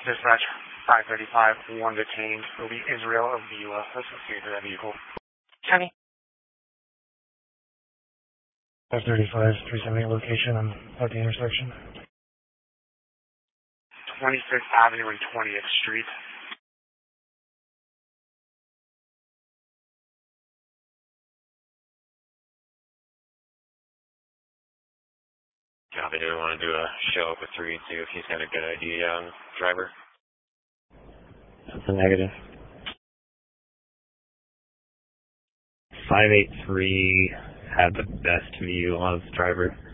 Dispatch 535, one detained, Lee Israel of the U.S. associated with that vehicle. County. 535, 378 location at the intersection. 26th Avenue and 20th Street. Copy. Do we want to do a show up with 3 and see if he's got a good ID on driver? That's a negative. 583 had the best view of driver.